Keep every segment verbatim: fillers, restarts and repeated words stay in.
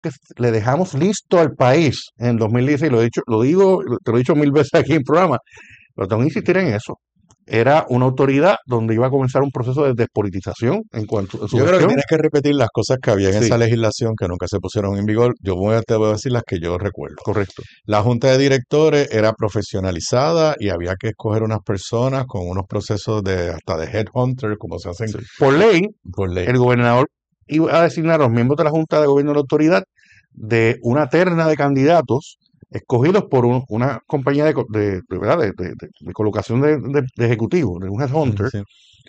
que le dejamos listo al país en el dos mil dieciséis, lo he dicho, lo digo, te lo he dicho mil veces aquí en el programa, pero tengo que insistir en eso. Era una autoridad donde iba a comenzar un proceso de despolitización en cuanto a su Yo creo que gestión. tienes que repetir las cosas que había en Sí, esa legislación que nunca se pusieron en vigor. Yo voy a, te voy a decir las que yo recuerdo. correcto. La junta de directores era profesionalizada y había que escoger unas personas con unos procesos de hasta de headhunter, como se hacen Sí. Por ley, por ley. el gobernador iba a designar a los miembros de la Junta de Gobierno de la Autoridad de una terna de candidatos escogidos por un- una compañía de, co- de, de, ¿verdad? de, de- de- de colocación de, de, de ejecutivos, de un Ujú, headhunter. sí.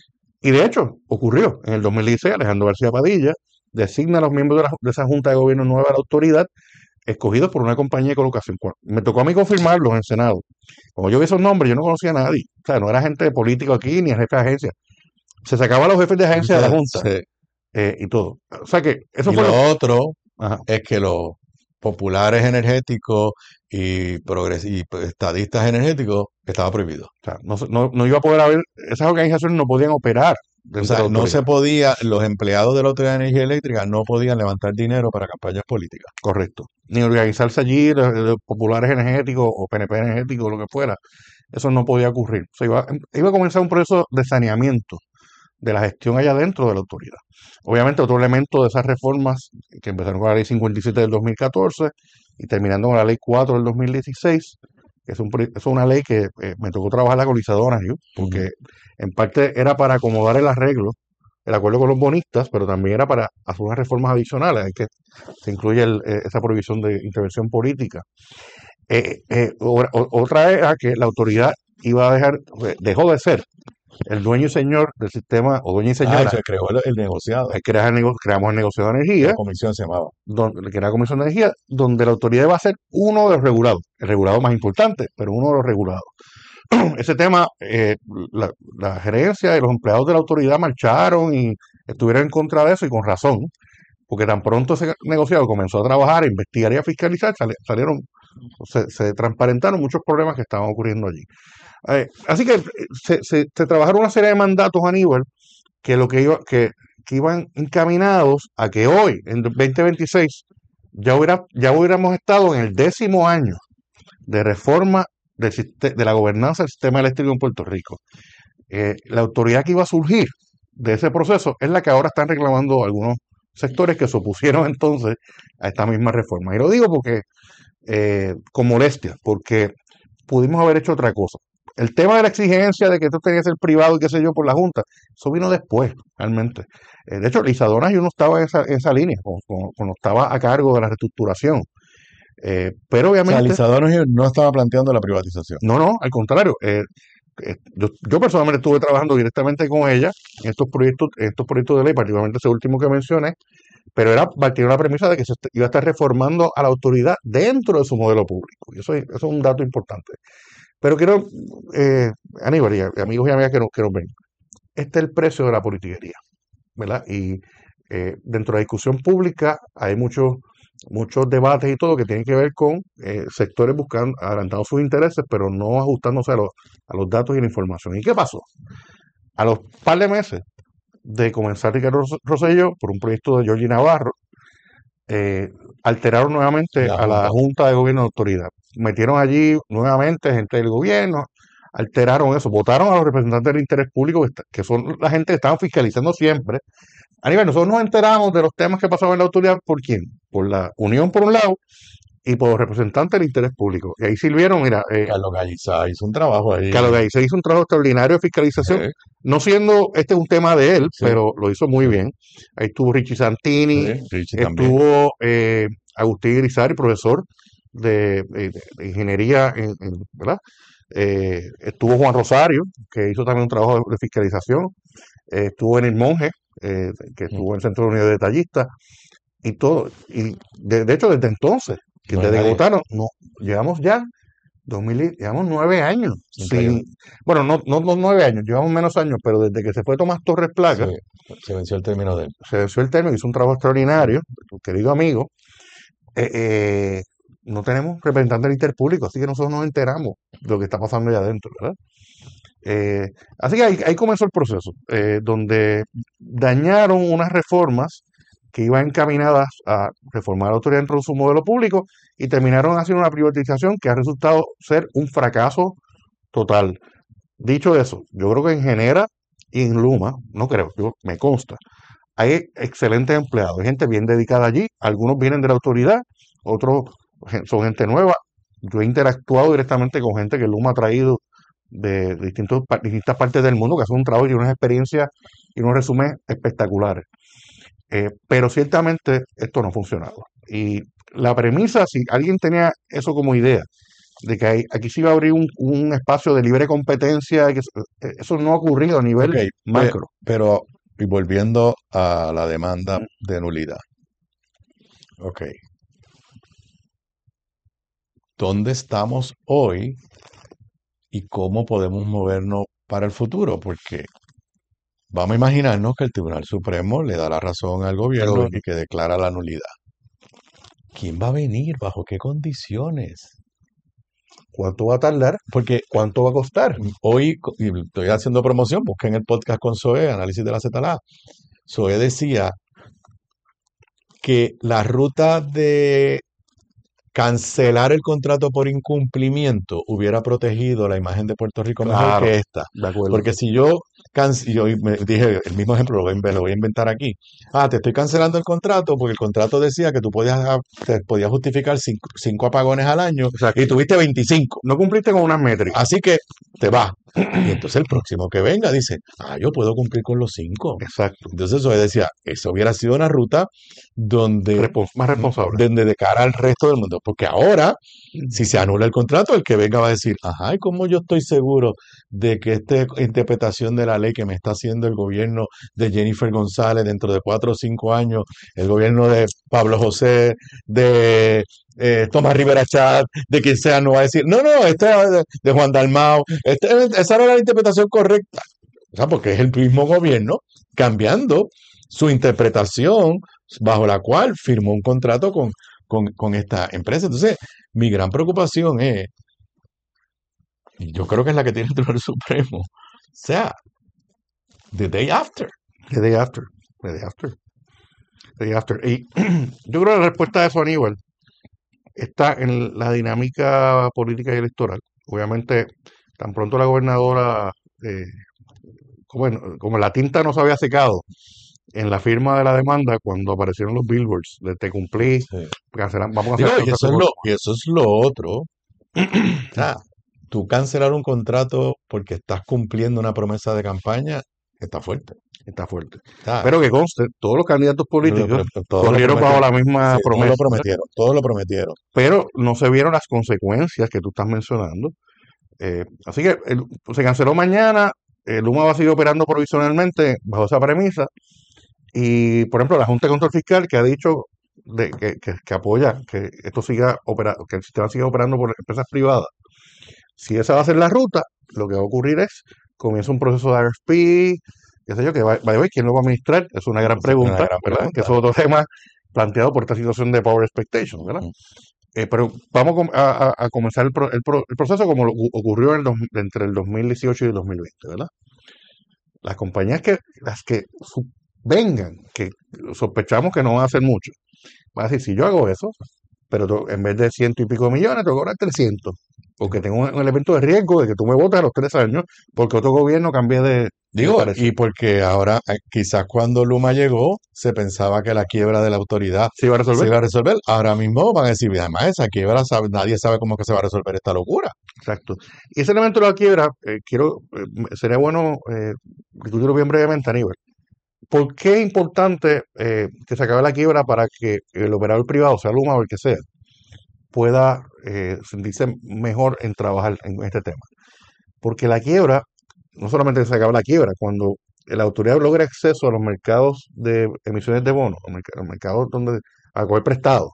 Y de hecho, ocurrió. En el dos mil dieciséis, Alejandro García Padilla designa a los miembros de, la- de esa Junta de Gobierno nueva de la autoridad, escogidos por una compañía de colocación. Cu- Me tocó a mí confirmarlos en el Senado. Como yo vi esos nombres, yo no conocía a nadie. O sea, no era gente político aquí ni jefe de agencia. Se sacaba a los jefes de agencia de la Junta Sí. eh, y todo. O sea que eso Y fue lo lo... otro Ajá, es que los populares energéticos y, progres y pues, estadistas energéticos estaba prohibido. o sea, no, se- no, no iba a poder haber, esas organizaciones no podían operar O dentro de sea, la no autoridad. se podía, los empleados de la Autoridad de Energía Eléctrica no podían levantar dinero para campañas políticas. Correcto. Ni organizarse allí, los, los populares energéticos o P N P energéticos, lo que fuera. Eso no podía ocurrir. O sea, iba, iba a comenzar un proceso de saneamiento de la gestión allá dentro de la autoridad. Obviamente, otro elemento de esas reformas que empezaron con la ley cincuenta y siete del dos mil catorce y terminando con la ley cuatro del dos mil dieciséis, que es, un, pro- es una ley que eh, me tocó trabajarla con Lisa Donahue, Ujú. porque en parte era para acomodar el arreglo, el acuerdo con los bonistas, pero también era para hacer unas reformas adicionales. Hay que se incluye el, eh, esa prohibición de intervención política. Eh, eh, o- o- otra era que la autoridad iba a dejar, eh, dejó de ser el dueño y señor del sistema, o dueño y Ah, y señora. se creó el, el negociado. Hay que crear el nego- creamos el negocio de La energía, comisión se llamaba. donde, que era la Comisión de Energía, donde la autoridad va a ser uno de los regulados, el regulado más importante, pero uno de los regulados. Ese tema, eh, la, la gerencia y los empleados de la autoridad marcharon y estuvieron en contra de eso y con razón, porque tan pronto ese negociado comenzó a trabajar, a investigar y a fiscalizar, sali- salieron, se, se transparentaron muchos problemas que estaban ocurriendo allí. Eh, así que eh, se, se- se trabajaron una serie de mandatos, Aníbal, que lo que iba, que, que iban encaminados a que hoy, en veinte veintiséis, ya hubiera, ya hubiéramos estado en el décimo año de reforma del siste- de la gobernanza del sistema eléctrico en Puerto Rico. Eh, la autoridad que iba a surgir de ese proceso es la que ahora están reclamando algunos sectores que se opusieron entonces a esta misma reforma. Y lo digo porque eh, con molestia, porque pudimos haber hecho otra cosa. El tema de la exigencia de que esto tenía que ser privado y qué sé yo por la Junta, eso vino después, realmente. Eh, de hecho, Lisa Donahue no estaba en esa, en esa línea, cuando, cuando- cuando estaba a cargo de la reestructuración. Eh, pero O sea, obviamente, Lisa Donoghue no estaba planteando la privatización. no, no, al contrario. eh, eh, yo, yo personalmente estuve trabajando directamente con ella en estos proyectos, en estos proyectos de ley, particularmente ese último que mencioné, pero era partir de la premisa de que se est- iba a estar reformando a la autoridad dentro de su modelo público. Y eso, es- eso es un dato importante. Pero quiero, eh, Aníbal, y a- amigos y amigas que nos, que nos ven, este es el precio de la politiquería, ¿verdad? Y eh, dentro de la discusión pública hay muchos muchos debates y todo que tienen que ver con eh, sectores buscando, adelantando sus intereses, pero no ajustándose a los, a los datos y la información. ¿Y qué pasó? A los par de meses de comenzar Ricardo Ros- Rosselló por un proyecto de Georgie Navarro, eh, alteraron nuevamente La a la Junta. Junta de Gobierno de Autoridad. Metieron allí nuevamente gente del gobierno, alteraron eso, votaron a los representantes del interés público, que, está- que son la gente que estaban fiscalizando siempre. A nivel, nosotros nos enteramos de los temas que pasaban en la autoridad, ¿por quién? Por la Unión por un lado y por los representantes del interés público. Y ahí sirvieron, mira, eh, Carlos Gallizá hizo un trabajo Carlos ahí. Gay se hizo un trabajo extraordinario de fiscalización, Eh, no siendo este un tema de él, sí, pero lo hizo muy sí, bien. Ahí estuvo Richie Santini, sí, Richie también. estuvo eh, Agustín Irizarry, profesor de, de- de ingeniería, en, en- ¿verdad? Eh, estuvo Juan Rosario, que hizo también un trabajo de, de fiscalización. Eh, estuvo en el Monje, eh, que Mm. estuvo en el Centro de Unidad de Detallistas, y todo. Y de, de hecho, desde entonces, que No hay desde que nadie. votaron, no, llevamos ya dos mil, y- llevamos nueve años sin, Increíble. bueno, no, no, no nueve años, llevamos menos años, pero desde que se fue Tomás Torres Sí, Placa, se venció el término de él. se venció el término, hizo un trabajo extraordinario, tu querido amigo, eh, eh, no tenemos representantes del interpúblico, así que nosotros nos enteramos de lo que está pasando allá adentro, ¿verdad? Eh, así que ahí, ahí comenzó el proceso, eh, donde dañaron unas reformas que iban encaminadas a reformar la autoridad dentro de su modelo público y terminaron haciendo una privatización que ha resultado ser un fracaso total. Dicho eso, yo creo que en Genera y en Luma, no creo, yo, me consta, hay excelentes empleados, hay gente bien dedicada allí, algunos vienen de la autoridad, otros gen- son gente nueva. Yo he interactuado directamente con gente que Luma ha traído de, de distintos, pa- distintas partes del mundo, que hacen un trabajo y unas experiencias y unos resúmenes espectaculares. Eh, pero ciertamente esto no ha funcionado. Y la premisa, si alguien tenía eso como idea, de que hay- aquí se iba a abrir un, un espacio de libre competencia, y que eso, eh, eso no ha ocurrido a Ok, nivel pe- macro. pero y volviendo a la demanda de nulidad. Ok, ¿dónde estamos hoy y cómo podemos movernos para el futuro? Porque vamos a imaginarnos que el Tribunal Supremo le da la razón al Al gobierno gobierno. y que declara la nulidad. ¿Quién va a venir? ¿Bajo qué condiciones? ¿Cuánto va a tardar? Porque ¿Cuánto va a costar? hoy, co- y estoy haciendo promoción, busquen el podcast con Zoe, Análisis de la Z L A. Zoe decía que la ruta de cancelar el contrato por incumplimiento hubiera protegido la imagen de Puerto Rico mejor Claro, que esta. de acuerdo. Porque si yo, canc- yo me dije, el mismo ejemplo lo voy, a inve- lo voy a inventar aquí. Ah, te estoy cancelando el contrato porque el contrato decía que tú podías, ah, te podías justificar cinco, cinco apagones al año Exacto. y tuviste veinticinco. No cumpliste con unas métricas. Así que te va. Y entonces el próximo que venga dice, ah, yo puedo cumplir con los cinco. Exacto. Entonces eso decía, eso hubiera sido una ruta donde, Respons- más responsable. donde de cara al resto del mundo. Porque ahora, si se anula el contrato, el que venga va a decir, ajá, ¿y cómo yo estoy seguro de que esta interpretación de la ley que me está haciendo el gobierno de Jennifer González dentro de cuatro o cinco años, el gobierno de Pablo José, de eh, Tomás Rivera Chat, de quien sea, no va a decir, no, no, este es de, de Juan Dalmau, este, esa no era la interpretación correcta? O sea, porque es el mismo gobierno cambiando su interpretación bajo la cual firmó un contrato con, con, con esta empresa. Entonces, mi gran preocupación es, y yo creo que es la que tiene el Tribunal Supremo, o sea, the day after. The day after. The day after. The day after. Y yo creo que la respuesta de eso, Aníbal, está en la dinámica política y electoral. Obviamente, tan pronto la gobernadora, eh, como, en- como la tinta no se había secado en la firma de la demanda, cuando aparecieron los billboards de te cumplí, Sí. cancelan- vamos a Digo, hacer el y eso contrato es por- lo, y eso es lo otro. O sea, tú cancelar un contrato porque estás cumpliendo una promesa de campaña está fuerte. Está fuerte. O sea, Pero que conste, todos los candidatos lo- políticos lo- todos lo corrieron bajo prometieron. la misma Sí, todos lo promesa, ¿verdad? prometieron, todos lo prometieron. Pero no se vieron las consecuencias que tú estás mencionando. Eh, así que el- se canceló mañana, el Luma va a seguir operando provisionalmente bajo esa premisa. Y, por ejemplo, la Junta de Control Fiscal que ha dicho de, que, que- que apoya que esto siga operando, que el sistema siga operando por empresas privadas. Si esa va a ser la ruta, lo que va a ocurrir es comienza un proceso de R F P, qué sé yo, que va, va a ver quién lo va a administrar, es una gran Esa es una pregunta, gran ¿verdad? Que pregunta. eso es otro tema planteado por esta situación de power expectation, ¿verdad? Ujú. Eh, pero vamos com- a, a- a comenzar el, pro- el pro- el proceso como lo- ocurrió en el dos- entre el dos mil dieciocho y el dos mil veinte, ¿verdad? Las compañías que, las que su- vengan, que sospechamos que no van a hacer mucho, van a decir, si yo hago eso, pero to- en vez de ciento y pico de millones, tengo que cobrar trescientos, porque tengo un, un elemento de riesgo de que tú me votas a los tres años, porque otro gobierno cambie de, de Digo, parecer. y porque ahora, eh, quizás cuando Luma llegó, se pensaba que la quiebra de la autoridad ¿Se iba a se resolver? iba a resolver. Ahora mismo van a decir, además, esa quiebra, sabe- nadie sabe cómo que se va a resolver esta locura. Exacto. Y ese elemento de la quiebra, eh, quiero, eh, sería bueno eh, discutirlo bien brevemente, Aníbal. ¿Por qué es importante eh, que se acabe la quiebra para que el operador privado, sea Luma o el que sea, pueda eh, sentirse mejor en trabajar en este tema? Porque la quiebra, no solamente se acaba la quiebra, cuando la autoridad logra acceso a los mercados de emisiones de bonos, los merc- los mercados donde a coger prestado,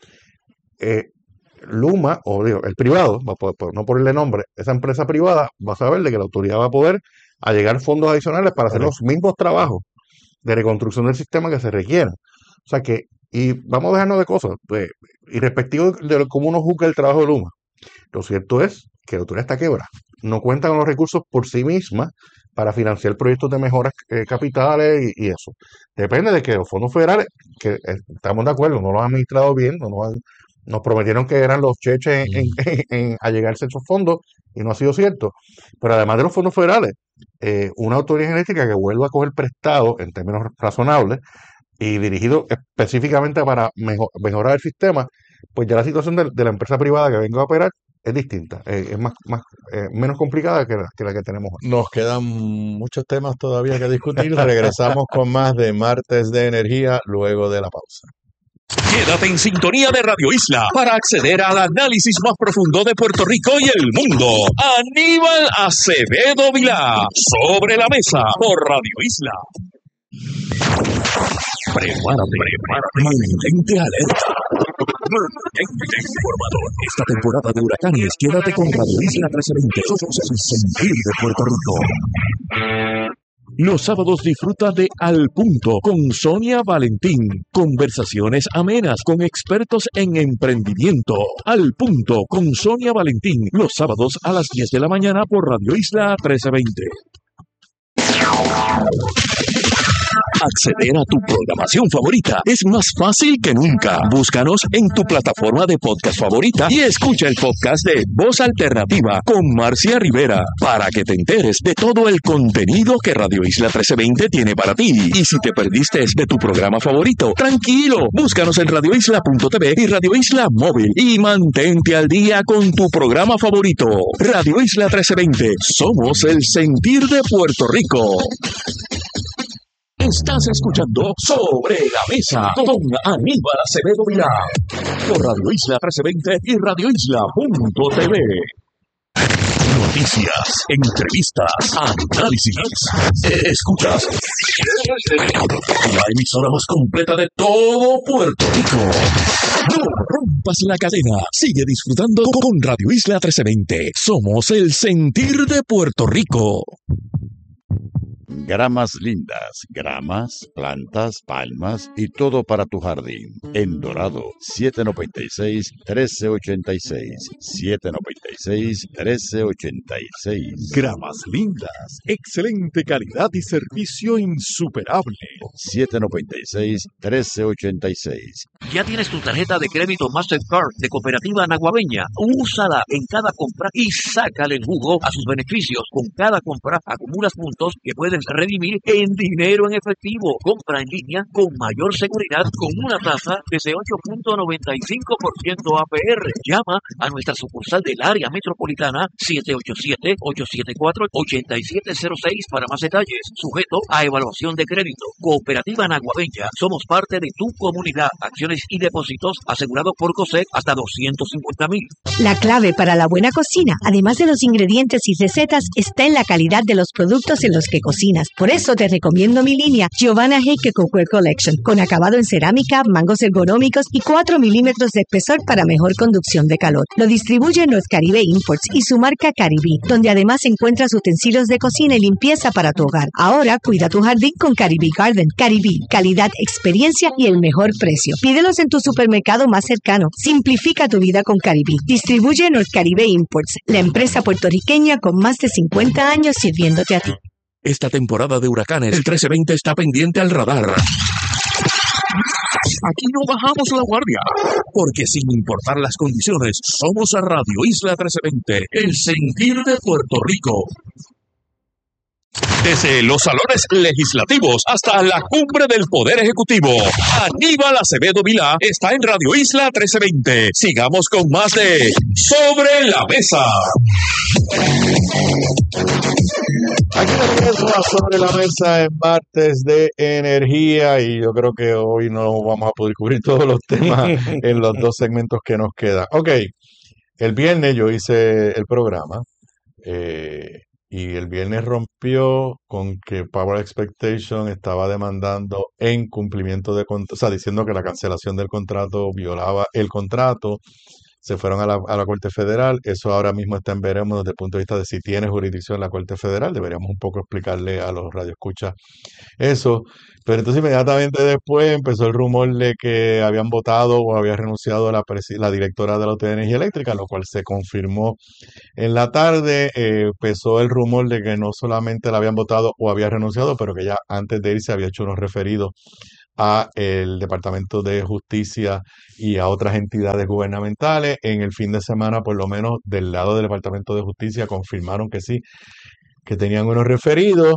eh, Luma, o digo, el privado, va a poder- por no ponerle nombre, esa empresa privada va a saber de que la autoridad va a poder allegar fondos adicionales para hacer Correcto. los mismos trabajos de reconstrucción del sistema que se requieran. O sea que, y vamos a dejarnos de cosas, pues, y respectivo de lo- cómo uno juzga el trabajo de Luma. Lo cierto es que la autoridad está quebrada. No cuenta con los recursos por sí misma para financiar proyectos de mejoras eh, capitales y, y eso. Depende de que los fondos federales, que eh, estamos de acuerdo, no los han administrado bien, no nos, han- nos prometieron que eran los cheches en, Mm. en, en allegarse a esos fondos y no ha sido cierto. Pero además de los fondos federales, eh, una autoridad genética que vuelva a coger prestado en términos razonables y dirigido específicamente para mejo- mejorar el sistema, pues ya la situación de, de la empresa privada que venga a operar es distinta, eh, es más, más eh, menos complicada que la, que la que tenemos hoy. Nos quedan muchos temas todavía que discutir. Regresamos con más de Martes de Energía luego de la pausa. Quédate en sintonía de Radio Isla para acceder al análisis más profundo de Puerto Rico y el mundo. Aníbal Acevedo Vilá, sobre la mesa por Radio Isla. Prepárate, prepárate, mantente alerta, mantente informado. Esta temporada de huracanes, quédate con Radio Isla trescientos veinte. Somos el sentir de Puerto Rico. Los sábados disfruta de Al Punto con Sonia Valentín. Conversaciones amenas con expertos en emprendimiento. Al Punto con Sonia Valentín. Los sábados a las diez de la mañana por Radio Isla trece veinte. Acceder a tu programación favorita es más fácil que nunca. Búscanos en tu plataforma de podcast favorita y escucha el podcast de Voz Alternativa con Marcia Rivera para que te enteres de todo el contenido que Radio Isla trece veinte tiene para ti. Y si te perdiste de tu programa favorito, tranquilo, búscanos en radio isla punto t v y Radio Isla Móvil y mantente al día con tu programa favorito. Radio Isla trece veinte, somos el sentir de Puerto Rico. Estás escuchando Sobre la Mesa con Aníbal Acevedo Vilá por Radio Isla trece veinte y radio isla punto t v. Noticias, entrevistas, análisis. Escuchas la emisora más completa de todo Puerto Rico. No rompas la cadena. Sigue disfrutando con Radio Isla trece veinte. Somos el sentir de Puerto Rico. Gramas lindas, gramas, plantas, palmas y todo para tu jardín. En Dorado, siete noventa y seis, trece ochenta y seis. siete noventa y seis, trece ochenta y seis. Gramas lindas, excelente calidad y servicio insuperable. siete noventa y seis, trece ochenta y seis. Ya tienes tu tarjeta de crédito Mastercard de Cooperativa Naguabeña. Úsala en cada compra y sácale el jugo a sus beneficios. Con cada compra acumulas puntos que puedes redimir en dinero en efectivo. Compra en línea con mayor seguridad con una tasa desde ocho punto noventa y cinco por ciento A P R. Llama a nuestra sucursal del área metropolitana siete ocho siete, ocho siete cuatro, ocho siete cero seis para más detalles. Sujeto a evaluación de crédito. Cooperativa Naguabeña. Somos parte de tu comunidad. Acciones y depósitos asegurados por COSEC hasta doscientos cincuenta mil. La clave para la buena cocina, además de los ingredientes y recetas, está en la calidad de los productos en los que cocinas. Por eso te recomiendo mi línea Giovanna Heike Cookware Collection, con acabado en cerámica, mangos ergonómicos y cuatro milímetros de espesor para mejor conducción de calor. Lo distribuye North Caribe Imports y su marca Caribí, donde además encuentras utensilios de cocina y limpieza para tu hogar. Ahora cuida tu jardín con Caribí Garden. Caribí, calidad, experiencia y el mejor precio. Pídelos en tu supermercado más cercano. Simplifica tu vida con Caribí. Distribuye North Caribe Imports, la empresa puertorriqueña con más de cincuenta años sirviéndote a ti. Esta temporada de huracanes, el trece veinte está pendiente al radar. Aquí no bajamos la guardia, porque sin importar las condiciones, somos a Radio Isla trece veinte, el sentir de Puerto Rico. Desde los salones legislativos hasta la cumbre del Poder Ejecutivo, Aníbal Acevedo Vilá está en Radio Isla trece veinte. Sigamos con más de Sobre la Mesa. Aquí regreso a Sobre la Mesa en Martes de Energía y yo creo que hoy no vamos a poder cubrir todos los temas en los dos segmentos que nos quedan. Ok, el viernes yo hice el programa eh, y el viernes rompió con que Power Expectation estaba demandando incumplimiento de contrato, o sea, diciendo que la cancelación del contrato violaba el contrato. se fueron a la, a la Corte Federal. Eso ahora mismo está en veremos desde el punto de vista de si tiene jurisdicción la Corte Federal. Deberíamos un poco explicarle a los radioescuchas eso. Pero entonces inmediatamente después empezó el rumor de que habían votado o había renunciado la, presi- la directora de la Autoridad de Energía Eléctrica, lo cual se confirmó en la tarde. Eh, empezó el rumor de que no solamente la habían votado o había renunciado, pero que ya antes de irse había hecho unos referidos a el Departamento de Justicia y a otras entidades gubernamentales. En el fin de semana, por lo menos del lado del Departamento de Justicia, confirmaron que sí, que tenían unos referidos.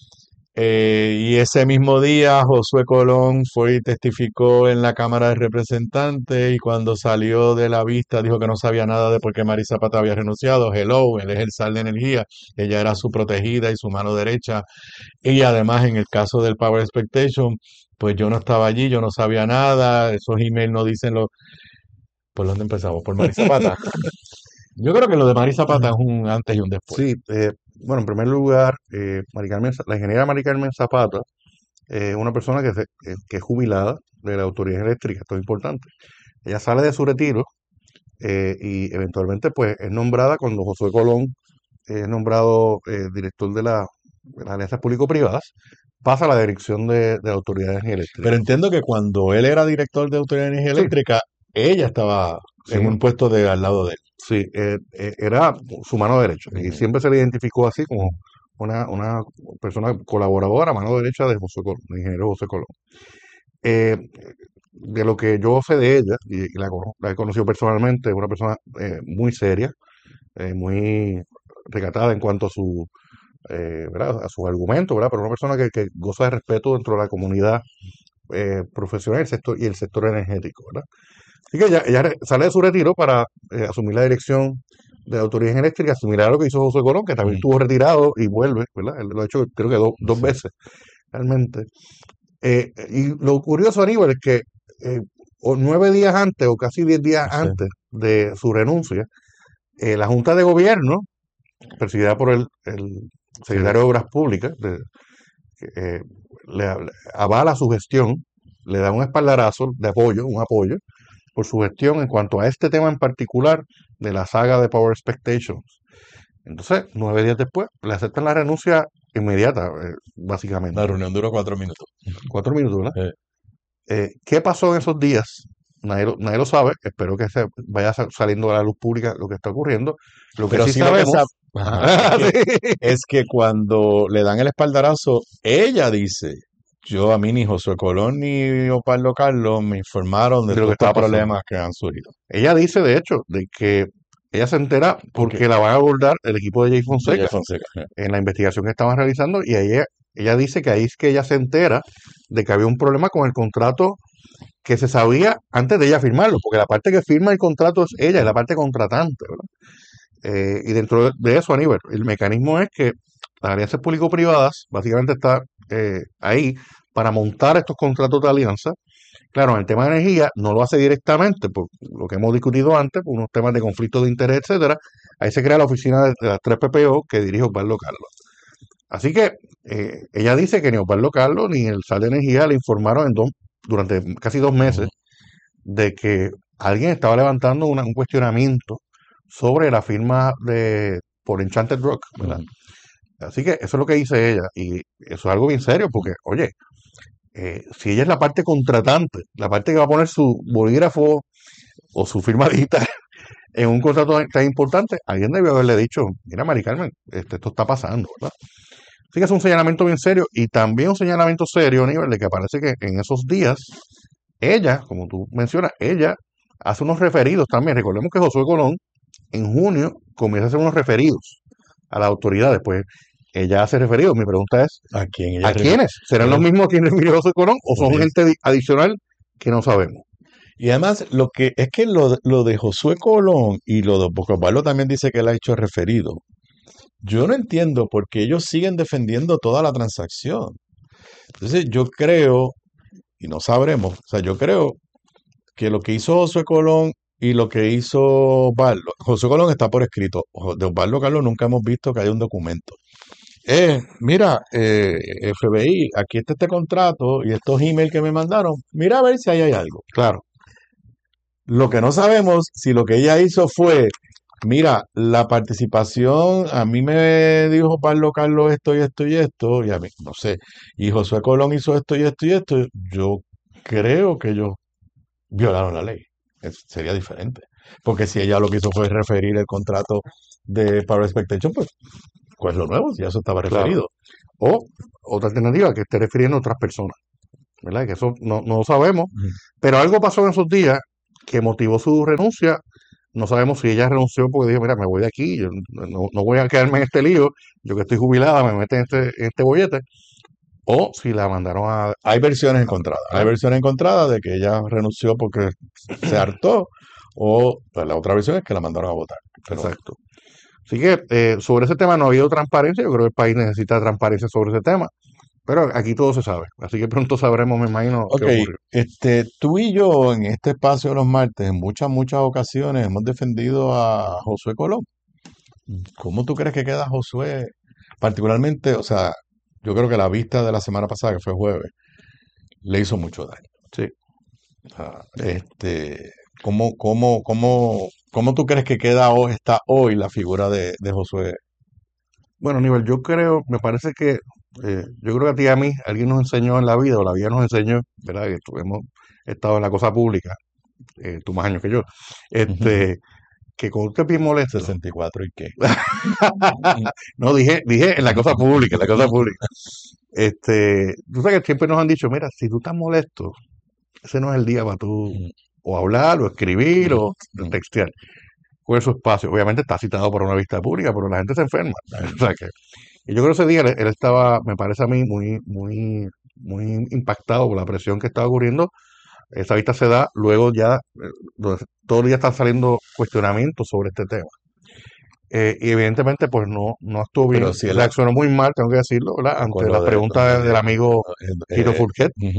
Eh, y ese mismo día Josué Colón fue y testificó en la Cámara de Representantes, y cuando salió de la vista dijo que no sabía nada de por qué Mari Zapata había renunciado. Hello, él es el zar de energía, ella era su protegida y su mano derecha, y además en el caso del Power Expectation, pues yo no estaba allí, yo no sabía nada, esos emails no dicen lo... ¿Por dónde empezamos? ¿Por Mari Zapata? Yo creo que lo de Mari Zapata es un antes y un después. Sí, eh, bueno, en primer lugar, eh, Mari Carmen Za- la ingeniera Mari Carmen Zapata es una persona que, se- eh, que es jubilada de la Autoridad Eléctrica, esto es importante. Ella sale de su retiro eh, y eventualmente pues es nombrada cuando Josué Colón es nombrado eh, director de, la, de las alianzas público-privadas, pasa a la dirección de, de la Autoridad de Energía Eléctrica. Pero entiendo que cuando él era director de Autoridad de Energía Sí, Eléctrica, ella estaba sí, en un puesto de al lado de él. sí, eh, eh, era su mano derecha y Ujú. siempre se le identificó así como una, una persona colaboradora, mano derecha de José Colón, del ingeniero José Colón. Eh, de lo que yo sé de ella, y, y la, cono- la he conocido personalmente, es una persona eh, muy seria, eh, muy recatada en cuanto a su, eh, ¿verdad? A sus argumentos, ¿verdad? Pero una persona que, que goza de respeto dentro de la comunidad eh, profesional y el sector, y el sector energético, ¿verdad? Así que ella, ella re- sale de su retiro para eh, asumir la dirección de la Autoridad Eléctrica, similar a lo que hizo José Colón, que también Mm, estuvo retirado y vuelve, ¿verdad? Él lo ha hecho creo que do- dos sí. veces, realmente. Eh, y lo curioso, Aníbal, es que eh, o nueve días antes o casi diez días Sí. antes de su renuncia, eh, la Junta de Gobierno, presidida por el, el Sí. secretario de Obras Públicas, de- que, eh, le, le avala su gestión, le da un espaldarazo de apoyo, un apoyo por su gestión en cuanto a este tema en particular de la saga de Power Expectations. Entonces, nueve días después, le aceptan la renuncia inmediata, eh, La básicamente. reunión duró cuatro minutos. Cuatro minutos, ¿verdad? Eh, Eh, ¿qué pasó en esos días? Nadie lo, nadie lo sabe. Espero que se vaya sa- saliendo a la luz pública lo que está ocurriendo. Lo que Pero sí sí lo que sabemos, sa- Ajá, es que, sí, es que cuando le dan el espaldarazo, ella dice, yo a mí ni Josué Colón ni Osvaldo Carlos me informaron de de lo todos que estos estaba pasando. problemas que han surgido. Ella dice, de hecho, de que ella se entera Porque porque la van a abordar el equipo de Jay de Jay Fonseca Fonseca. eh, en la investigación que estaban realizando y ella, ella dice que ahí es que ella se entera de que había un problema con el contrato que se sabía antes de ella firmarlo, porque la parte que firma el contrato es ella, es la parte contratante, ¿verdad? Eh, y dentro de eso, Aníbal, el mecanismo es que las alianzas público-privadas básicamente está eh, ahí para montar estos contratos de alianza. Claro, en el tema de energía no lo hace directamente, por lo que hemos discutido antes, por unos temas de conflicto de interés, etcétera. Ahí se crea la oficina de, de las tres P P O que dirige Osvaldo Carlos. Así que eh, ella dice que ni Osvaldo Carlos ni el Sal de Energía le informaron en dos- durante casi dos meses Ujú. de que alguien estaba levantando una- un cuestionamiento sobre la firma de por Enchanted Rock, ¿verdad? Ujú. Así que eso es lo que dice ella y eso es algo bien serio porque, oye, eh, si ella es la parte contratante, la parte que va a poner su bolígrafo o su firma digital en un contrato tan importante, alguien debió haberle dicho, mira, Mari Carmen, este, esto está pasando, ¿verdad? Así que es un señalamiento bien serio y también un señalamiento serio a nivel de que parece que en esos días ella, como tú mencionas, ella hace unos referidos también. Recordemos que Josué Colón en junio comienza a hacer unos referidos a las autoridades. Pues ella hace referidos. Mi pregunta es, ¿A quién ella ¿a refiere? quiénes? ¿Serán los Bueno, mismos a quienes refirió José Colón o por son eso. gente di- adicional que no sabemos? Y además, lo que es que lo, lo de Josué Colón y lo de porque Osvaldo también dice que él ha hecho referido. Yo no entiendo por qué ellos siguen defendiendo toda la transacción. Entonces, yo creo, y no sabremos, o sea, yo creo que lo que hizo Josué Colón y lo que hizo Osvaldo, José Colón está por escrito, Jo- de Osvaldo Carlos nunca hemos visto que haya un documento. Eh, mira, eh, F B I, aquí está este contrato y estos emails que me mandaron, mira a ver si ahí hay algo. Claro. Lo que no sabemos si lo que ella hizo fue, mira, la participación, a mí me dijo Pablo Carlos esto y esto y esto, y a mí, no sé, y Josué Colón hizo esto y esto y esto, yo creo que ellos violaron la ley. Es- sería diferente. Porque si ella lo que hizo fue referir el contrato de Power Expectation, pues, pues lo nuevo, ya eso estaba Claro. referido. O otra alternativa, que esté refiriendo a otras personas, ¿verdad? Que eso no, no lo sabemos, pero algo pasó en esos días que motivó su renuncia. No sabemos si ella renunció porque dijo, mira, me voy de aquí, yo no, no voy a quedarme en este lío, yo que estoy jubilada me meten en este, en este bollete, o si la mandaron a... Hay versiones encontradas. Hay Ah. versiones encontradas de que ella renunció porque se hartó, o pues, la otra versión es que la mandaron a votar. Pero Exacto. Así que eh, sobre ese tema no ha habido transparencia, yo creo que el país necesita transparencia sobre ese tema, pero aquí todo se sabe, así que pronto sabremos, me imagino, qué ok, ocurrió. este, tú y yo en este espacio de los martes, en muchas, muchas ocasiones hemos defendido a Josué Colón. ¿Cómo tú crees que queda Josué? Particularmente, o sea, yo creo que la vista de la semana pasada, que fue jueves, le hizo mucho daño. Sí. O sea, este, ¿cómo, cómo, cómo, cómo tú crees que queda hoy, está hoy la figura de, de Josué? Bueno, Nivel, yo creo, me parece que, eh, yo creo que a ti y a mí, alguien nos enseñó en la vida, o la vida nos enseñó, ¿verdad? Que tú- hemos estado en la cosa pública, eh, tú más años que yo, este, que cuando usted es bien molesto, sesenta y cuatro y qué. no, dije, dije en la cosa pública, en la cosa pública, este, tú sabes que siempre nos han dicho, mira, si tú estás molesto, ese no es el día para tú o hablar, o escribir, o textear. Con su espacio. Obviamente está citado por una vista pública, pero la gente se enferma. O sea que, y yo creo que ese día él, él estaba, me parece a mí, muy, muy, muy impactado por la presión que estaba ocurriendo. Esa vista se da luego ya, eh, donde todo el día están saliendo cuestionamientos sobre este tema. Eh, y evidentemente, pues no, no estuvo bien, Pero si él, reaccionó muy mal, tengo que decirlo, ¿verdad? con Ante lo las de, preguntas del amigo eh, Tito eh, Furquet, ujú.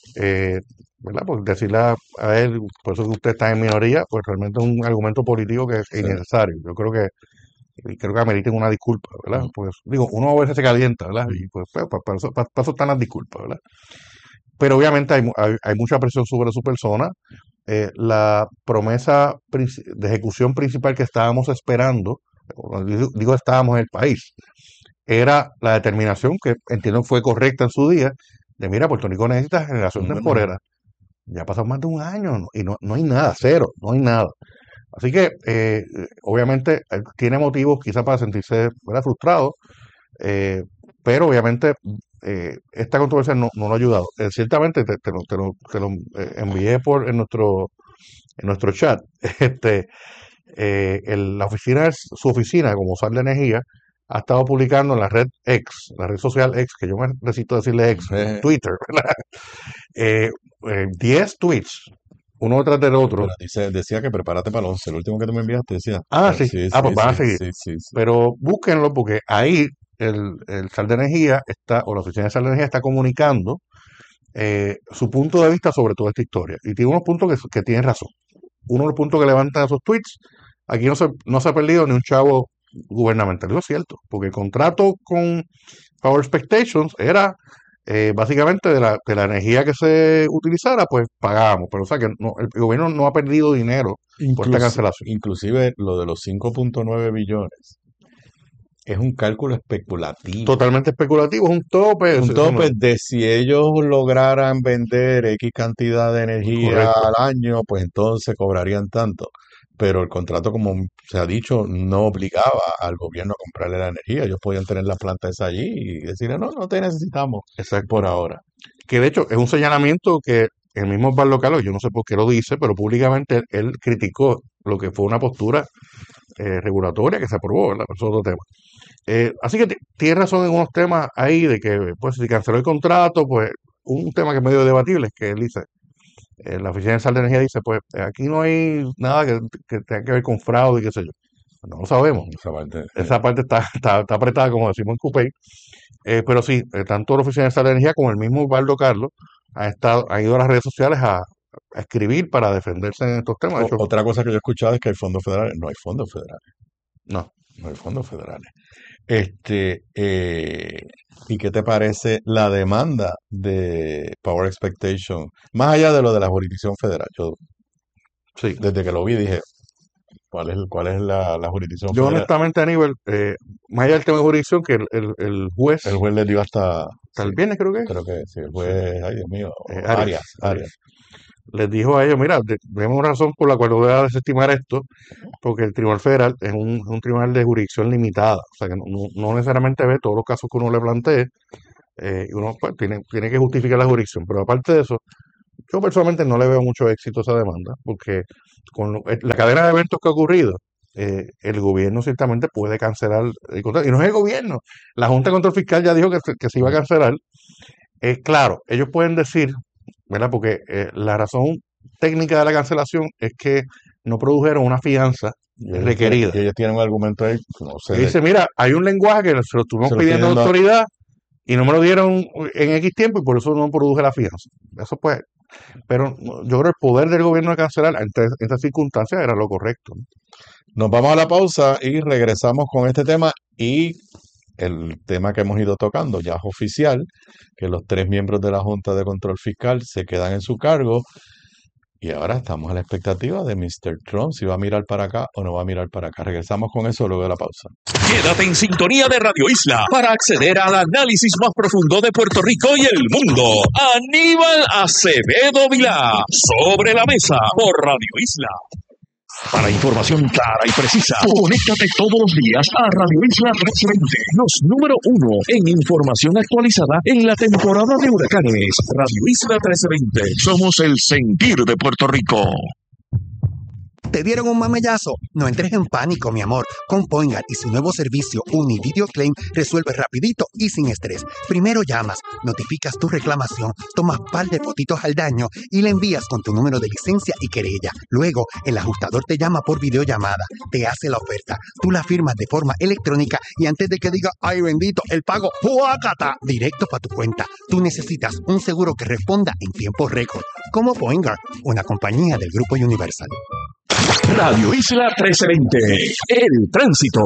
eh, ¿verdad? Pues decirle a, a él, por eso que usted está en minoría, pues realmente es un argumento político que es Sí. innecesario. Yo creo que y creo que ameriten una disculpa, ¿verdad? Mm. Pues digo, uno a veces se calienta, ¿verdad? Y pues, pues, pues, para, eso, para, para eso están las disculpas, ¿verdad? Pero obviamente hay, mu- hay, hay mucha presión sobre su persona. Eh, la promesa princi- de ejecución principal que estábamos esperando, o digo, digo estábamos en el país, era la determinación que entiendo fue correcta en su día, de mira, Puerto Rico necesita generación Bueno, temporera. Ya ha pasado más de un año, ¿no? Y no, no hay nada, cero, no hay nada. Así que, eh, obviamente, él tiene motivos quizás para sentirse, ¿verdad?, frustrado, eh, pero obviamente eh, esta controversia no, no lo ha ayudado. Eh, ciertamente te, te lo, te lo- te lo, eh, envié por en nuestro en nuestro chat. Este, eh, el- la oficina, su oficina como Sal de Energía, ha estado publicando en la red X, la red social X, que yo me necesito decirle X, Eh, Twitter, ¿verdad? Eh, eh, diez tweets, uno detrás del otro. pero dice, decía que prepárate para el once. El último que tú me enviaste decía. Ah, Ah, sí. sí, Ah, sí, pues van a sí, seguir. sí, sí, sí. Pero búsquenlo porque ahí el, el Sal de Energía está, o la oficina de Sal de Energía está comunicando eh, su punto de vista sobre toda esta historia. Y tiene unos puntos que, que tienen razón. Uno de los puntos que levantan esos tweets, aquí no se, no se ha perdido ni un chavo gubernamental. Eso es cierto, porque el contrato con Power Expectations era eh, básicamente de la, de la energía que se utilizara, pues pagábamos. Pero o sea que no, el gobierno no ha perdido dinero por esta Inclusi- cancelación. inclusive lo de los cinco punto nueve billones es un cálculo especulativo. Totalmente especulativo, es un tope. Un eso- eso tope no- de si ellos lograran vender X cantidad de energía Correcto. al año, pues entonces cobrarían tanto. Pero el contrato, como se ha dicho, no obligaba al gobierno a comprarle la energía. Ellos podían tener la planta esa allí y decirle, no, no te necesitamos Exacto. por ahora. Que de hecho es un señalamiento que el mismo Osvaldo Carlos, yo no sé por qué lo dice, pero públicamente él, él criticó lo que fue una postura eh, regulatoria que se aprobó, ¿verdad? Eso es otro tema. Eh, así que t- tiene razón en unos temas ahí de que, pues, si canceló el contrato, pues, un tema que es medio debatible, es que él dice, eh, la Oficina de Sal de Energía dice, pues, eh, aquí no hay nada que, que tenga que ver con fraude y qué sé yo. No lo sabemos. Esa parte, Esa parte está, está, está apretada, como decimos en Coupé. Eh, pero sí, eh, tanto la Oficina de Sal de Energía como el mismo Osvaldo Carlos ha estado, ha ido a las redes sociales a, a escribir para defenderse en estos temas. De O- hecho, otra cosa que yo he escuchado es que hay fondos federales. No hay fondos federales. no. No hay fondos federales. Este, eh, ¿y qué te parece la demanda de Power Expectation? Más allá de lo de la jurisdicción federal. Yo Sí. Desde que lo vi dije, ¿cuál es, cuál es la, la jurisdicción Yo federal? honestamente, Aníbal, eh, más allá del tema de jurisdicción, que el, el, el juez, El juez le dio hasta, hasta el sí, viernes creo que, creo que sí, el juez, ay Dios mío, eh, Arias, Arias, Arias. les dijo a ellos, mira, de- vemos razón por la cual voy a desestimar esto, porque el Tribunal Federal es un, un tribunal de jurisdicción limitada, o sea que no, no- no necesariamente ve todos los casos que uno le plantee, eh, y uno pues, tiene, tiene que justificar la jurisdicción, pero aparte de eso, yo personalmente no le veo mucho éxito a esa demanda, porque con lo- eh, la cadena de eventos que ha ocurrido, eh, el gobierno ciertamente puede cancelar el contrato, y no es el gobierno, la Junta de Control Fiscal ya dijo que se, que se iba a cancelar. Eh, claro, ellos pueden decir, ¿verdad? Porque eh, la razón técnica de la cancelación es que no produjeron una fianza Y ellos requerida. tienen, y ellos tienen un argumento ahí, no sé, Y de- dice, mira, hay un lenguaje que se lo estuvimos se lo pidiendo a la tienen da- autoridad y no me lo dieron en X tiempo y por eso no produje la fianza. Eso pues, pero no, yo creo que el poder del gobierno de cancelar en estas en estas circunstancias era lo correcto, ¿no? Nos vamos a la pausa y regresamos con este tema y el tema que hemos ido tocando, ya es oficial, que los tres miembros de la Junta de Control Fiscal se quedan en su cargo y ahora estamos a la expectativa de mister Trump, si va a mirar para acá o no va a mirar para acá. Regresamos con eso luego de la pausa. Quédate en sintonía de Radio Isla para acceder al análisis más profundo de Puerto Rico y el mundo. Aníbal Acevedo Vilá, sobre la mesa por Radio Isla. Para información clara y precisa, conéctate todos los días a Radio Isla trescientos veinte, los número uno en información actualizada en la temporada de huracanes. Radio Isla trescientos veinte, somos el sentir de Puerto Rico. ¿Te dieron un mamellazo? No entres en pánico, mi amor. Con Poingat y su nuevo servicio Univideo Claim resuelve rapidito y sin estrés. Primero llamas, notificas tu reclamación, tomas par de fotitos al daño y le envías con tu número de licencia y querella. Luego, el ajustador te llama por videollamada, te hace la oferta, tú la firmas de forma electrónica y antes de que diga, ay bendito, el pago, ¡huácata! Directo para tu cuenta. Tú necesitas un seguro que responda en tiempo récord. Como Poingat, una compañía del Grupo Universal. Radio Isla trescientos veinte, el tránsito.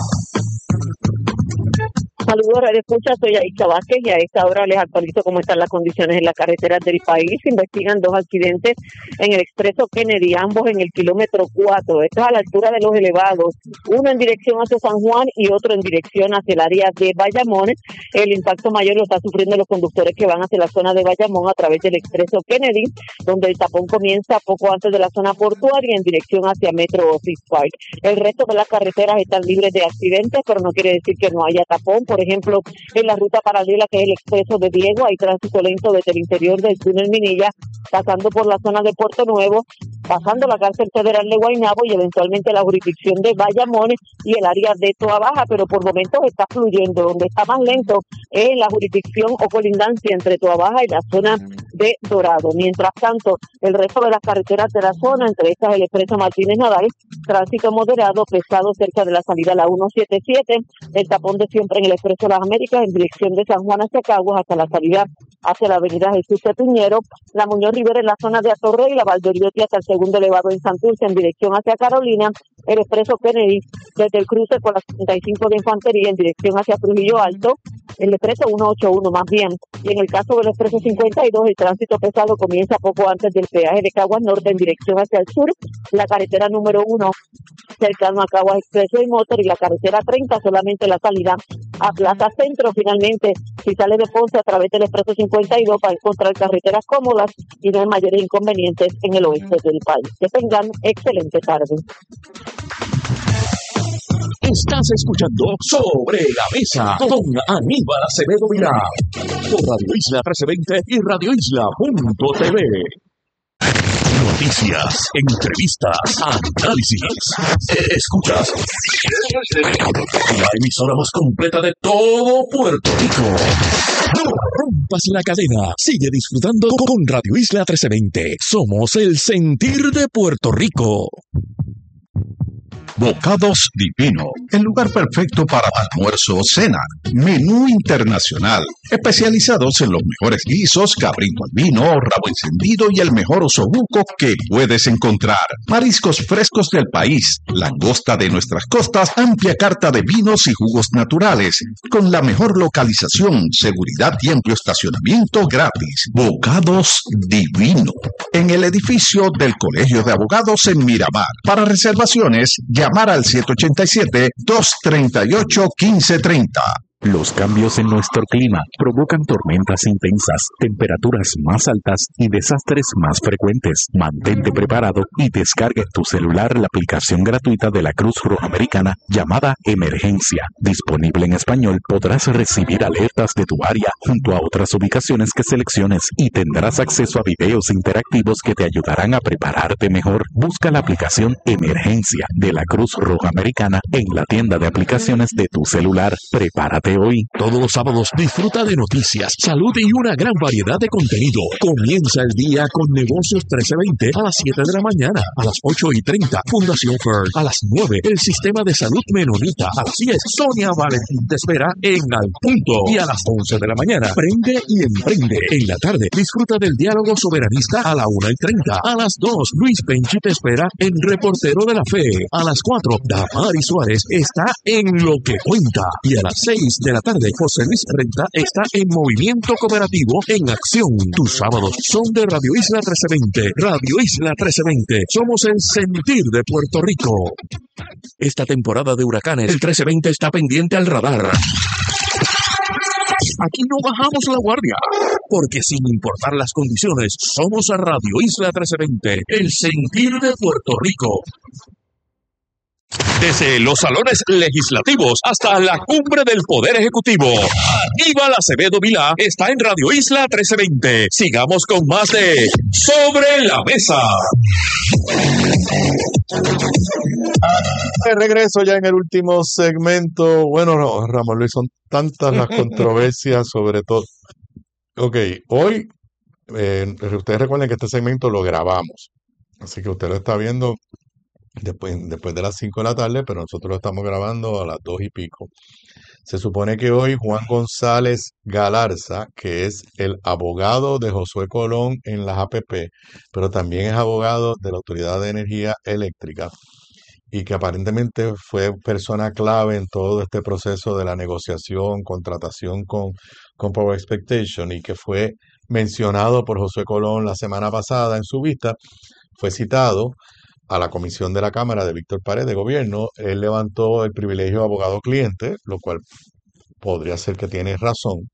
Saludos, Radio Escucha, soy Aisha Vázquez y a esta hora les actualizo cómo están las condiciones en las carreteras del país. Se investigan dos accidentes en el expreso Kennedy, ambos en el kilómetro cuatro. Esto es a la altura de los elevados, uno en dirección hacia San Juan y otro en dirección hacia el área de Bayamón. El impacto mayor lo están sufriendo los conductores que van hacia la zona de Bayamón a través del expreso Kennedy, donde el tapón comienza poco antes de la zona portuaria en dirección hacia Metro Office Park. El resto de las carreteras están libres de accidentes, pero no quiere decir que no haya tapón. Por ejemplo, en la ruta paralela que es el expreso de Diego, hay tránsito lento desde el interior del túnel Minilla, pasando por la zona de Puerto Nuevo, pasando la cárcel federal de Guaynabo y eventualmente la jurisdicción de Bayamón y el área de Toa Baja, pero por momentos está fluyendo. Donde está más lento es en la jurisdicción o colindancia entre Toa Baja y la zona de Dorado. Mientras tanto, el resto de las carreteras de la zona, entre estas el expreso Martínez Nadal, tránsito moderado, pesado cerca de la salida a la ciento setenta y siete, el tapón de siempre en el expreso Las Américas en dirección de San Juan hacia Caguas hasta la salida hacia la avenida Jesús de Piñero, la Muñoz Rivera en la zona de Atorrey y la Valdoriotti hasta el segundo elevado en Santurce en dirección hacia Carolina, el expreso Kennedy desde el cruce con la setenta y cinco de Infantería en dirección hacia Trujillo Alto, el expreso ciento ochenta y uno más bien, y en el caso del expreso cincuenta y dos el tránsito pesado comienza poco antes del peaje de Caguas Norte en dirección hacia el sur, la carretera número uno cercano a Caguas Expreso y Motor y la carretera treinta solamente la salida a Plaza Centro. Finalmente, si sale de Ponce a través del expreso cincuenta y dos para encontrar carreteras cómodas y no hay mayores inconvenientes en el oeste del país. Que tengan excelente tarde. Estás escuchando Sobre la Mesa con Aníbal Acevedo Vilá por Radio Isla trescientos veinte y radio isla punto t v. Noticias, entrevistas, análisis. Escuchas la emisora más completa de todo Puerto Rico. No rompas la cadena. Sigue disfrutando con Radio Isla trescientos veinte. Somos el sentir de Puerto Rico. Bocados Divino, el lugar perfecto para almuerzo o cena. Menú internacional, especializados en los mejores guisos, cabrito al vino, rabo encendido y el mejor osobuco que puedes encontrar. Mariscos frescos del país, langosta de nuestras costas, amplia carta de vinos y jugos naturales, con la mejor localización, seguridad y amplio estacionamiento gratis. Bocados Divino, en el edificio del Colegio de Abogados en Miramar. Para reservaciones, llamar al siete ocho siete, dos tres ocho, uno cinco tres cero. Los cambios en nuestro clima provocan tormentas intensas, temperaturas más altas y desastres más frecuentes. Mantente preparado y descarga en tu celular la aplicación gratuita de la Cruz Roja Americana llamada Emergencia. Disponible en español, podrás recibir alertas de tu área junto a otras ubicaciones que selecciones y tendrás acceso a videos interactivos que te ayudarán a prepararte mejor. Busca la aplicación Emergencia de la Cruz Roja Americana en la tienda de aplicaciones de tu celular. Prepárate hoy. Todos los sábados disfruta de noticias, salud y una gran variedad de contenido. Comienza el día con Negocios trece veinte a las siete de la mañana, a las ocho y treinta Fundación Fern, a las nueve el Sistema de Salud Menonita, a las diez Sonia Valentín te espera en Al Punto y a las once de la mañana Prende y Emprende. En la tarde disfruta del diálogo soberanista a la una y treinta, a las dos Luis Penchi te espera en Reportero de la Fe, a las cuatro Damari Suárez está en Lo que Cuenta y a las seis de la tarde, José Luis Renta está en Movimiento Cooperativo en Acción. Tus sábados son de Radio Isla trece veinte. Radio Isla trece veinte. Somos el sentir de Puerto Rico. Esta temporada de huracanes, el trece veinte está pendiente al radar. Aquí no bajamos la guardia, porque sin importar las condiciones, somos a Radio Isla trece veinte, el sentir de Puerto Rico. Desde los salones legislativos hasta la cumbre del Poder Ejecutivo, Aníbal Acevedo Vilá está en Radio Isla trece veinte. Sigamos con más de Sobre la Mesa. De regreso ya en el último segmento. Bueno, no, Ramón Luis, son tantas las controversias sobre todo. Ok, hoy, eh, ustedes recuerden que este segmento lo grabamos, así que usted lo está viendo Después, después de las cinco de la tarde, pero nosotros lo estamos grabando a las dos y pico. Se supone que hoy Juan González Galarza, que es el abogado de Josué Colón en las A P P, pero también es abogado de la Autoridad de Energía Eléctrica, y que aparentemente fue persona clave en todo este proceso de la negociación, contratación con, con Power Expectation, y que fue mencionado por Josué Colón la semana pasada en su vista, fue citado a la comisión de la Cámara de Víctor Párez de Gobierno. Él levantó el privilegio de abogado-cliente, lo cual podría ser que tiene razón.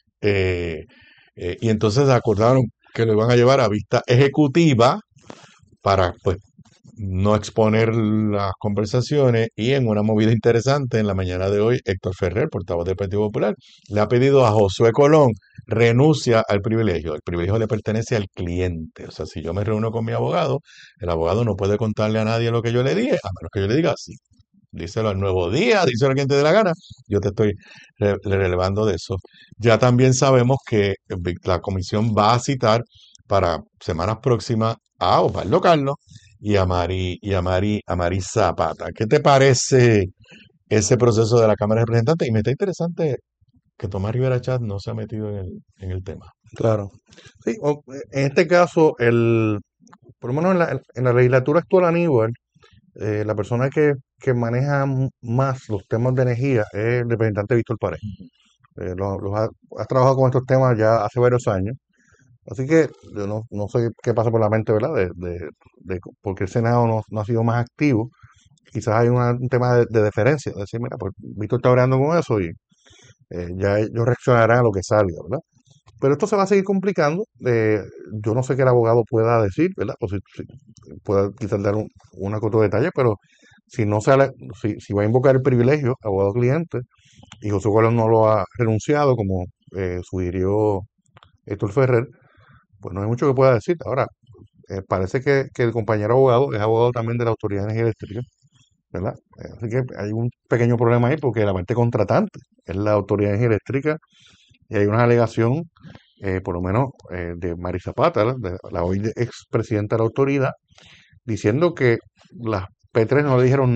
Eh, eh, y entonces acordaron que lo iban a llevar a vista ejecutiva para, pues, no exponer las conversaciones. Y en una movida interesante, en la mañana de hoy, Héctor Ferrer, portavoz del Partido Popular, le ha pedido a Josué Colón renuncia al privilegio. El privilegio le pertenece al cliente. O sea, si yo me reúno con mi abogado, el abogado no puede contarle a nadie lo que yo le dije, a menos que yo le diga así. Díselo al Nuevo Día, díselo a quien te dé la gana. Yo te estoy re relevando de eso. Ya también sabemos que la comisión va a citar para semanas próximas a Osvaldo Carlos y a Mari, y a Mari, a Mari Zapata. ¿Qué te parece ese proceso de la Cámara de Representantes? Y me está interesante que Tomás Rivera Chat no se ha metido en el, en el tema. Claro. Sí, o- en este caso, el, por lo menos en la, en la legislatura actual, Aníbal, eh, la persona que, que maneja m- más los temas de energía es el representante Víctor Párez. Eh, lo- los ha, ha trabajado con estos temas ya hace varios años. Así que yo no, no sé qué pasa por la mente, ¿verdad? De, de, de porque el Senado no, no ha sido más activo. Quizás hay una- un tema de, de deferencia. Decir, mira, pues Víctor está hablando con eso y eh, ya ellos reaccionarán a lo que salga, ¿verdad? Pero esto se va a seguir complicando. eh, yo no sé qué el abogado pueda decir, ¿verdad? O si, si pueda quizás dar un, una que otro detalle, pero si no sale, si, si va a invocar el privilegio, abogado cliente, y José Colón no lo ha renunciado, como eh, sugirió Héctor Ferrer, pues no hay mucho que pueda decir. Ahora, eh, parece que, que el compañero abogado es abogado también de la Autoridad de Energía Eléctrica, ¿verdad? Eh, Así que hay un pequeño problema ahí porque la parte contratante es la Autoridad de Energía Eléctrica y hay una alegación, eh, por lo menos, eh, de Mari Zapata, ¿la? de la hoy expresidenta de la autoridad, diciendo que las P tres no le dijeron nada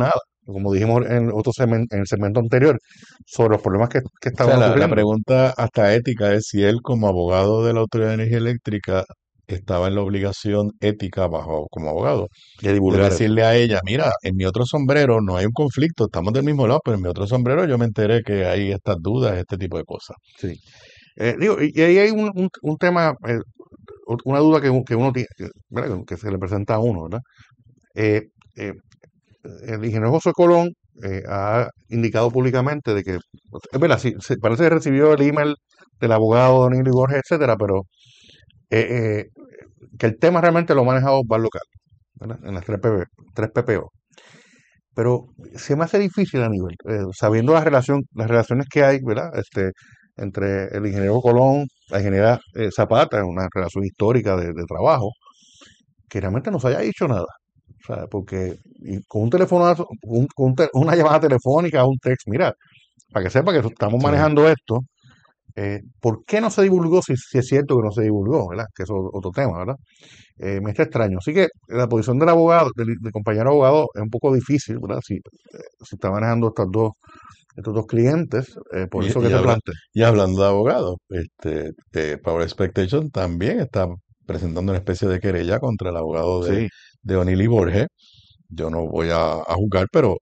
como dijimos en, otro segmen- en el segmento anterior, sobre los problemas que, que O sea, estaban la, la ocurriendo. pregunta hasta ética es si él, como abogado de la Autoridad de Energía Eléctrica, estaba en la obligación ética bajo como abogado De de divulgar eso. decirle a ella, mira, en mi otro sombrero no hay un conflicto, estamos del mismo lado, pero en mi otro sombrero yo me enteré que hay estas dudas, este tipo de cosas. Sí. Eh, digo, y, y ahí hay un, un, un tema, eh, o- una duda que, u- que uno tiene, que, ¿verdad? que se le presenta a uno, ¿verdad? Eh, eh, el ingeniero José Colón eh, ha indicado públicamente de que, es verdad, sí, se- parece que recibió el email del abogado Don Nilo y Borges, etcétera, pero eh, eh, que el tema realmente lo ha manejado Bar Local, ¿verdad? En las tres P P, tres P P O. Pero se me hace difícil a nivel, eh, sabiendo la relación, las relaciones que hay, ¿verdad? Este, entre el ingeniero Colón, la ingeniera eh, Zapata, una relación histórica de, de trabajo, que realmente no se haya dicho nada. O sea, porque y con un teléfono, un- con un te- una llamada telefónica, un text, mira, para que sepa que estamos Sí. manejando esto, eh, ¿por qué no se divulgó si, si es cierto que no se divulgó, ¿verdad? Que eso es otro tema, ¿verdad? Eh, me está extraño. Así que la posición del abogado, del, del compañero abogado, es un poco difícil, ¿verdad? Si, eh, si está manejando estos dos, estos dos clientes, eh, por Y, eso que y se habla- plantea. y hablando de abogados, este, eh, Power Expectation también está presentando una especie de querella contra el abogado de, Sí, de O'Neill y Borges. Yo no voy a, a juzgar, pero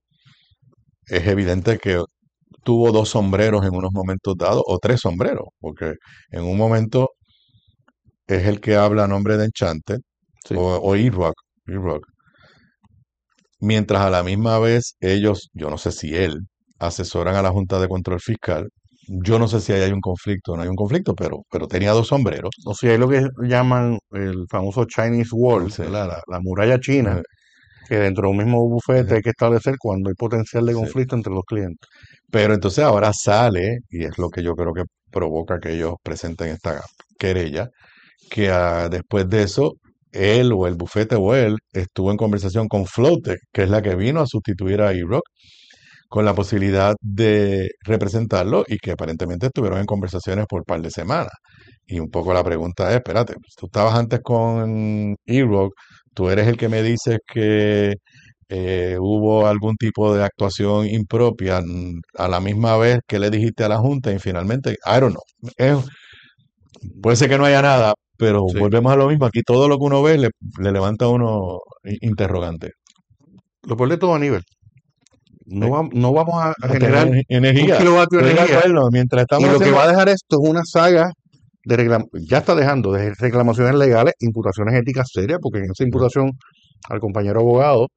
es evidente que tuvo dos sombreros en unos momentos dados, o tres sombreros, porque en un momento es el que habla a nombre de Enchanted, sí. o, o E-Rock, E-Rock, mientras a la misma vez ellos, yo no sé si él, asesoran a la Junta de Control Fiscal. Yo no sé si ahí hay un conflicto o no hay un conflicto, pero, pero tenía dos sombreros. O sea, es lo que llaman el famoso Chinese Wall, Sí, ¿verdad? La, la muralla china, eh, que dentro de un mismo bufete eh, hay que establecer cuando hay potencial de sí. conflicto entre los clientes. Pero entonces ahora sale, y es lo que yo creo que provoca que ellos presenten esta querella, que ah, después de eso, él o el bufete o él estuvo en conversación con Floatec, que es la que vino a sustituir a E-Rock, con la posibilidad de representarlo y que aparentemente estuvieron en conversaciones por un par de semanas. Y un poco la pregunta es, espérate, pues, tú estabas antes con E-Rock, tú eres el que me dices que eh, hubo algún tipo de actuación impropia mm, a la misma vez que le dijiste a la Junta y finalmente, I don't know. Es- puede ser que no haya nada, pero Sí. volvemos a lo mismo. Aquí todo lo que uno ve le, le levanta a uno i- interrogantes. Lo peor de todo a nivel. No, Eh, va- no vamos a, a a generar tener un energía. kilovatio de Estoy de energía. acuerdo. Mientras Y estamos lo que haciendo. va a dejar esto es una saga de reclam ya está dejando de reclamaciones legales, imputaciones éticas serias, porque en esa imputación al compañero abogado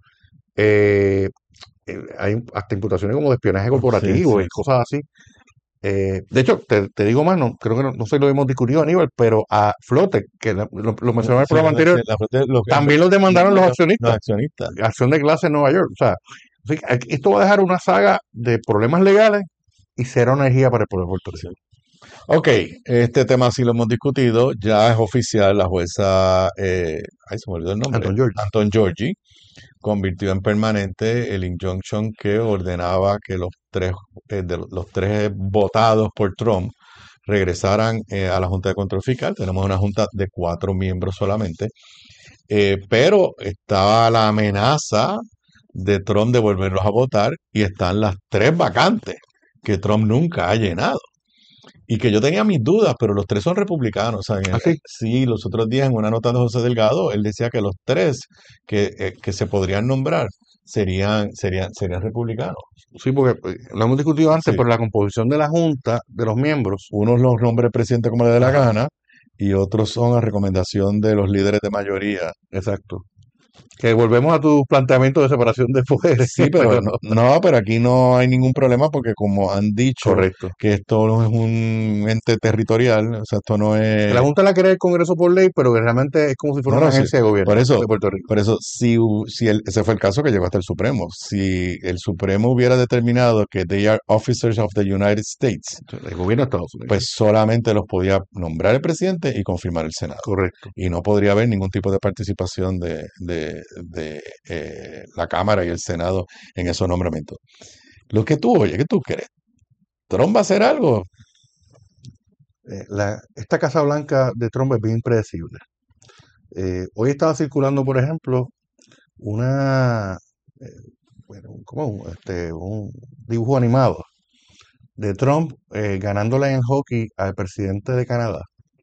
eh, eh, hay hasta imputaciones como de espionaje Sí, corporativo sí, y cosas así. Eh, de hecho, te, te digo más, no, creo que no, no sé si lo hemos discutido, Aníbal, pero a Flote, que la- lo, lo mencioné en el sí, programa la- anterior, la- la- lo que- también los demandaron los los accionistas, accionistas. acción de clase en Nueva York. O sea, así que aquí- esto va a dejar una saga de problemas legales y cero energía para el pueblo de Puerto Rico. Ok, este tema sí lo hemos discutido, ya es oficial, la jueza, eh, ay, se me olvidó el nombre, Anton George. Anton Giorgi, convirtió en permanente el injunction que ordenaba que los tres, eh, de los tres votados por Trump regresaran eh, a la Junta de Control Fiscal. Tenemos una junta de cuatro miembros solamente, eh, pero estaba la amenaza de Trump de volverlos a votar y están las tres vacantes que Trump nunca ha llenado. Y que yo tenía mis dudas, pero los tres son republicanos. O sea, en el- Así, sí, los otros días en una nota de José Delgado, él decía que los tres que, eh, que se podrían nombrar serían, serían, serían republicanos. sí, porque eh, lo hemos discutido antes, Sí. pero la composición de la Junta, de los miembros, Unos los nombra el presidente como le dé la ajá, gana y otros son a recomendación de los líderes de mayoría. exacto. Que volvemos a tu planteamiento de separación de poderes, Sí, pero pero no, no, no, pero aquí no hay ningún problema porque como han dicho correcto. que esto no es un ente territorial, o sea, esto no Que la es. Junta la crea el Congreso por ley, pero que realmente es como si fuera No, una no, sí. agencia de gobierno Por eso, de Puerto Rico. por eso, si, hu- si el- ese fue el caso que llegó hasta el Supremo. Si el Supremo hubiera determinado que they are officers of the United States, El gobierno de Estados Unidos. pues solamente los podía nombrar el presidente y confirmar el Senado. Correcto. Y no podría haber ningún tipo de participación de, de, de, eh, la Cámara y el Senado en esos nombramientos. Lo que tú, oye, ¿qué tú crees? ¿Trump va a hacer algo? Eh, la, esta Casa Blanca de Trump es bien impredecible. Eh, hoy estaba circulando, por ejemplo, una, eh, bueno, un como este, un dibujo animado de Trump eh, ganándole en hockey al presidente de Canadá,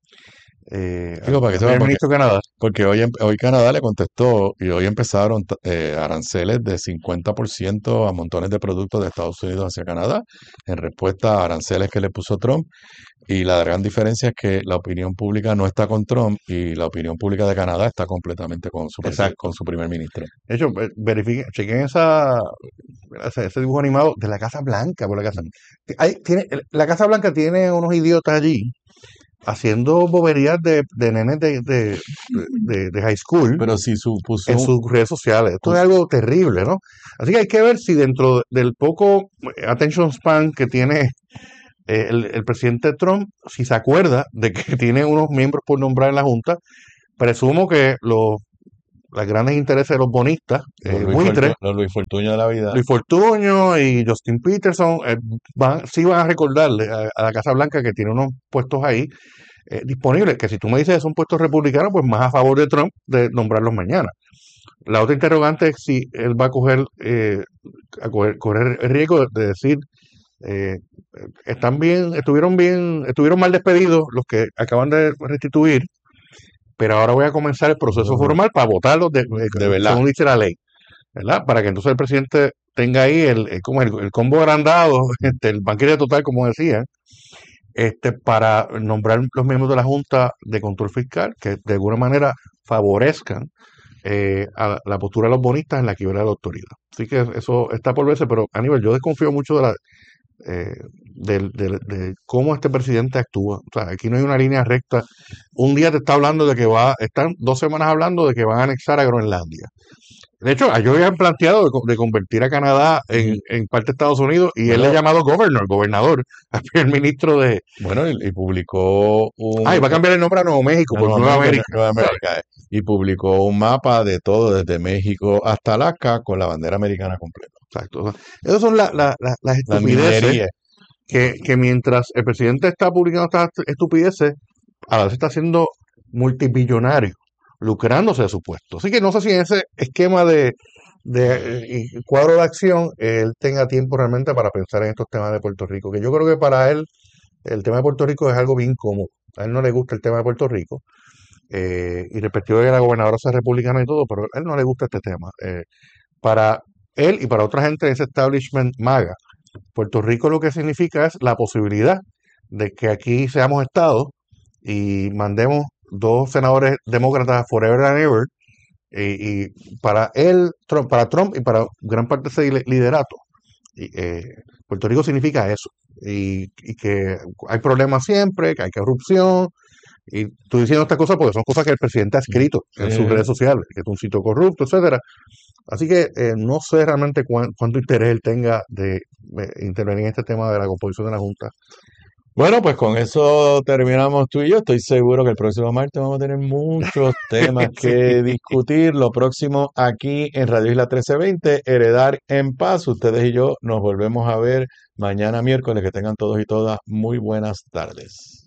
eh, Digo, al, para que al sepa, primer porque, ministro de Canadá. porque hoy, em- hoy Canadá le contestó y hoy empezaron t- eh, aranceles de cincuenta por ciento a montones de productos de Estados Unidos hacia Canadá en respuesta a aranceles que le puso Trump. Y la gran diferencia es que la opinión pública no está con Trump y la opinión pública de Canadá está completamente con su, presi- Exacto. con su primer ministro. De hecho, ve- verifiquen, chequen esa, ese, ese dibujo animado de la Casa Blanca. Por la Casa, hay, tiene, la Casa Blanca tiene unos idiotas allí haciendo boberías de, de nenes de, de, de, de high school Pero si su, puso, en sus redes sociales. Esto es puso- algo terrible, ¿no? Así que hay que ver si dentro del poco attention span que tiene eh, el, el presidente Trump, si se acuerda de que tiene unos miembros por nombrar en la Junta. Presumo que los, los grandes intereses de los bonistas, los eh, Luis, buitres, Fortu- los Luis Fortuño de la vida, Luis Fortuño y Justin Peterson, eh, van, sí van a recordarle a, a la Casa Blanca que tiene unos puestos ahí eh, disponibles, que si tú me dices que son puestos republicanos, pues más a favor de Trump de nombrarlos mañana. La otra interrogante es si él va a coger, eh, a coger- correr el riesgo de, de decir, eh, están bien, estuvieron bien, estuvieron mal despedidos los que acaban de restituir, pero ahora voy a comenzar el proceso Ujú. formal para votarlos de, eh, De verdad. según dice la ley, ¿verdad? Para que entonces el presidente tenga ahí el, el, como el, el combo agrandado, este, el banquete total, como decían, este, para nombrar los miembros de la Junta de Control Fiscal que de alguna manera favorezcan eh, a la postura de los bonistas en la quiebra de la autoridad. Así que eso está por verse, pero Aníbal, yo desconfío mucho de la eh, del- del- de cómo este presidente actúa. O sea, aquí no hay una línea recta. Un día te está hablando de que va, están dos semanas hablando de que van a anexar a Groenlandia. De hecho, ellos habían planteado de, co- de convertir a Canadá en, en parte de Estados Unidos y él le ha Bueno, llamado governor, gobernador, al primer ministro de... bueno, y, y publicó un, Ah, y va a cambiar el nombre a Nuevo México a por Nueva Nueva América, América. Nueva América, eh, y publicó un mapa de todo, desde México hasta Alaska, con la bandera americana completa. Exacto. O sea, esas son la- la- la- las La estupideces niñería. que, que mientras el presidente está publicando estas estupideces, a la vez está siendo multibillonario, lucrándose de su puesto. Así que no sé si en ese esquema de, de eh, y cuadro de acción él tenga tiempo realmente para pensar en estos temas de Puerto Rico, que yo creo que para él el tema de Puerto Rico es algo bien cómodo. A él no le gusta el tema de Puerto Rico, eh, y respectivo de que la gobernadora sea republicana y todo, pero a él no le gusta este tema. Eh, para él y para otra gente de ese establishment MAGA, Puerto Rico lo que significa es la posibilidad de que aquí seamos Estado y mandemos dos senadores demócratas forever and ever, y, y para él, Trump, para Trump y para gran parte de ese li- liderato, y, eh, Puerto Rico significa eso. Y, y que hay problemas siempre, que hay corrupción, y estoy diciendo estas cosas porque son cosas que el presidente ha escrito en sus Eh, redes sociales, que es un sitio corrupto, etcétera. Así que eh, no sé realmente cuán- cuánto interés él tenga de eh, intervenir en este tema de la composición de la Junta. Bueno, pues con eso terminamos tú y yo. Estoy seguro que el próximo martes vamos a tener muchos temas Sí. que discutir. Lo próximo aquí en Radio Isla trece veinte, Heredar en Paz. Ustedes y yo nos volvemos a ver mañana miércoles. Que tengan todos y todas muy buenas tardes.